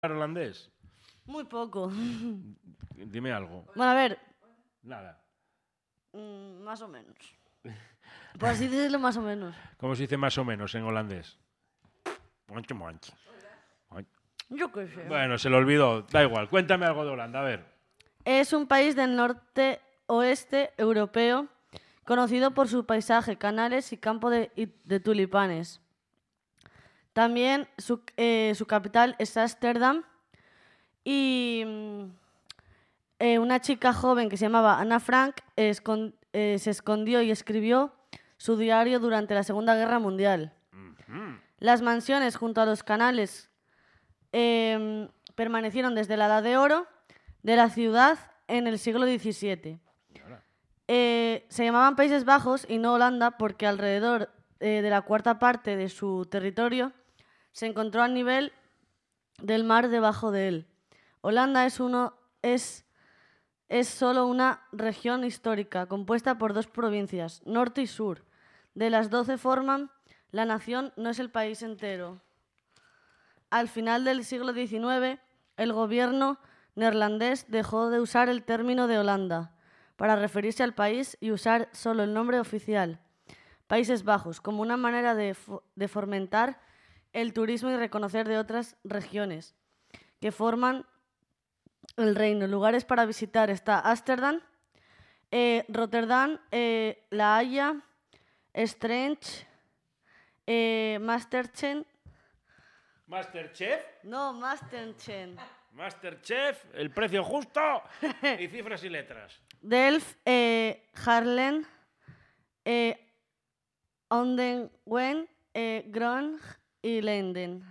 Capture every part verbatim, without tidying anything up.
holandés? Muy poco. Dime algo. Bueno, a ver. Nada. Mm, más o menos. Por así decirlo, más o menos. ¿Cómo se dice más o menos en holandés? Moncho, moncho. Yo qué sé. Bueno, se lo olvidó. Da igual. Cuéntame algo de Holanda, a ver. Es un país del norte-oeste europeo conocido por su paisaje, canales y campo de, de tulipanes. También su, eh, su capital es Ámsterdam y eh, una chica joven que se llamaba Ana Frank escond, eh, se escondió y escribió su diario durante la Segunda Guerra Mundial. Uh-huh. Las mansiones junto a los canales eh, permanecieron desde la Edad de Oro de la ciudad en el siglo diecisiete. Eh, se llamaban Países Bajos y no Holanda porque alrededor eh, de la cuarta parte de su territorio se encontró al nivel del mar debajo de él. Holanda es, uno, es, es solo una región histórica compuesta por dos provincias, norte y sur. De las doce forman, la nación no es el país entero. Al final del siglo diecinueve, el gobierno neerlandés dejó de usar el término de Holanda para referirse al país y usar solo el nombre oficial, Países Bajos, como una manera de, fo- de fomentar el turismo y reconocer de otras regiones que forman el reino. Lugares para visitar está Ámsterdam, eh, Rotterdam, eh, La Haya, Strange, eh, Maastricht. ¿Masterchef? No, Maastricht. Masterchef, el precio justo y cifras y letras. Delft, eh, Haarlem, eh, Ondenwen, eh, Groningen y Leiden.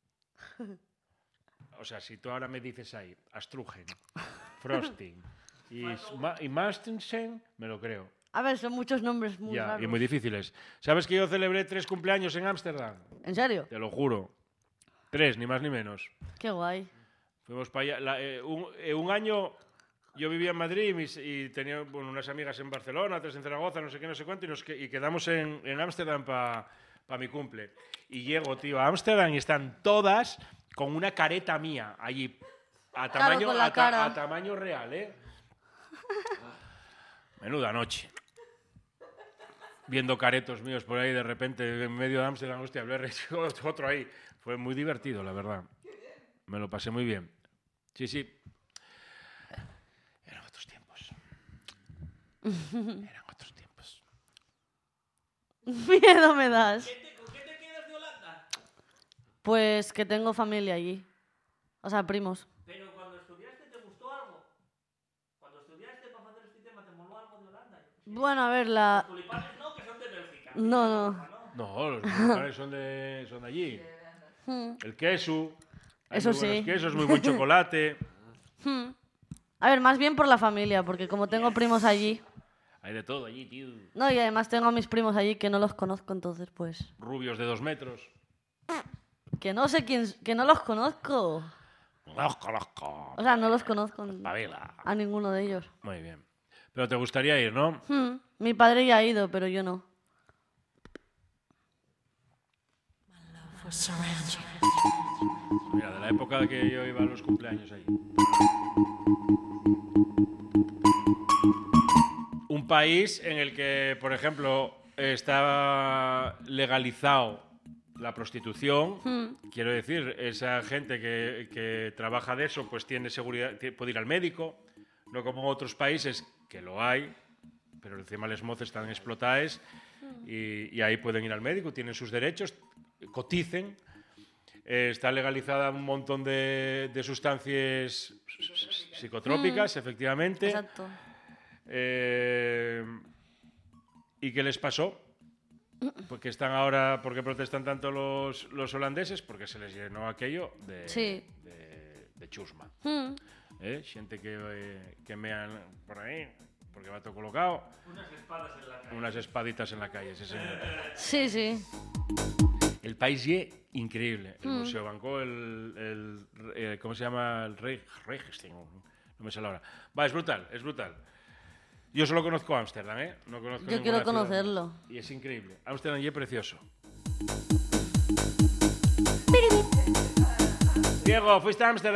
O sea, si tú ahora me dices ahí, Astrugen, Frosting y, y Maastricht, me lo creo. A ver, son muchos nombres muy Ya, raros. y muy difíciles. ¿Sabes que yo celebré tres cumpleaños en Ámsterdam? ¿En serio? Te lo juro. Tres, ni más ni menos. Qué guay. Fuimos para allá. La, eh, un, eh, un año yo vivía en Madrid y, mis, y tenía bueno, unas amigas en Barcelona, otras en Zaragoza, no sé qué, no sé cuánto, y, nos, y quedamos en Ámsterdam para pa mi cumple. Y llego, tío, a Ámsterdam y están todas con una careta mía allí, a tamaño, claro, a, ta, a tamaño real, ¿eh? Menuda noche. Viendo caretos míos por ahí de repente en medio de Ámsterdam, hostia, hablé otro ahí. Fue muy divertido, la verdad. Me lo pasé muy bien. Sí, sí. Eran otros tiempos. Eran otros tiempos. Miedo me das. ¿Qué te, ¿Con qué te quedas de Holanda? Pues que tengo familia allí. O sea, primos. Pero cuando estudiaste, ¿te gustó algo? Cuando estudiaste para hacer este tema, ¿te moló algo de Holanda? Bueno, a ver, la... Los tulipanes no, que son de Bélgica. No, no. No, los tulipanes son de, son de allí. El queso. Eso sí. sí. Los quesos, muy buen chocolate. A ver, más bien por la familia, porque como tengo primos allí... Hay de todo allí, tío. No, y además tengo a mis primos allí que no los conozco, entonces pues... Rubios de dos metros. Que no sé quién... Que no los conozco. Los conozco. O sea, no los conozco Pavila. a ninguno de ellos. Muy bien. Pero te gustaría ir, ¿no? Hmm. Mi padre ya ha ido, pero yo no. Mira, de la época que yo iba a los cumpleaños allí. Un país en el que, por ejemplo, está legalizado la prostitución. Hmm. Quiero decir, esa gente que, que trabaja de eso, pues tiene seguridad, puede ir al médico. No como en otros países, que lo hay, pero encima las mozas están explotadas y, y ahí pueden ir al médico, tienen sus derechos, coticen. Eh, está legalizada un montón de, de sustancias psicotrópicas, mm. efectivamente. Exacto. Eh, ¿Y qué les pasó? Porque están ahora, ¿por qué protestan tanto los, los holandeses? Porque se les llenó aquello de, sí. de, de chusma. Mm. ¿Eh? Gente que, eh, que mean por ahí, porque va todo colocado. Unas espadas en la calle. Unas espaditas en la calle, sí, señor. Sí, sí. El país es increíble. El mm. Museo Banco, el, el, el... ¿Cómo se llama? El Rey... Reichstein. No me sale ahora. Va, es brutal, es brutal. Yo solo conozco Ámsterdam, ¿eh? No conozco Yo quiero conocerlo. Ciudad. Y es increíble. Ámsterdam es precioso. Diego, fuiste a Ámsterdam.